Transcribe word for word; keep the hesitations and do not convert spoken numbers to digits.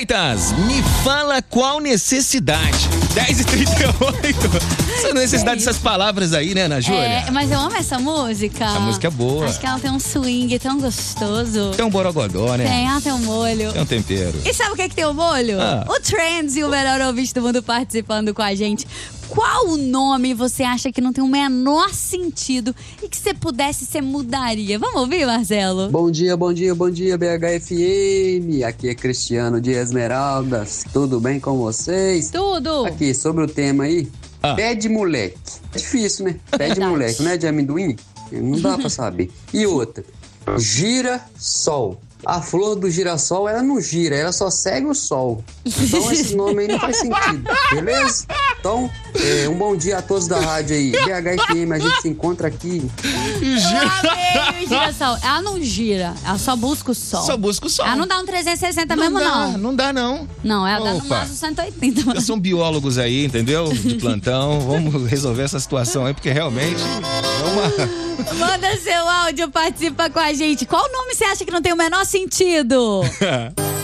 Freitas, me fala qual necessidade. dez e trinta e oito. Essa necessidade dessas palavras aí, né, Ana Júlia? É, mas eu amo essa música. Essa música é boa. Acho que ela tem um swing tão gostoso. Tem um borogodó, né? Tem, ela tem um molho. Tem um tempero. E sabe o que, é que tem o molho? Ah. O Trends e o melhor ouvinte do mundo participando com a gente. Qual o nome você acha que não tem o menor sentido e que se pudesse, você mudaria? Vamos ouvir, Marcelo? Bom dia, bom dia, bom dia, B H F M. Aqui é Cristiano de Esmeraldas. Tudo bem com vocês? Tudo. Aqui, sobre o tema aí. Ah. Pé de moleque. É difícil, né? Pé de Verdade. moleque, não é de amendoim? Não dá pra saber. E outra. Gira-sol. A flor do girassol, ela não gira, ela só segue o sol. Então esse nome aí não faz sentido, beleza? Então, é, um bom dia a todos da rádio aí. B H F M, a gente se encontra aqui. Eu amei o girassol. Ela não gira, ela só busca o sol. Só busca o sol. Ela não dá um trezentos e sessenta Não mesmo, dá, não. Não dá, não. Não, ela dá no Opa. máximo cento e oitenta. São biólogos aí, entendeu? De plantão. Vamos resolver essa situação aí, porque realmente é uma... Manda seu áudio, participa com a gente. Qual nome você acha que não tem o menor sentido?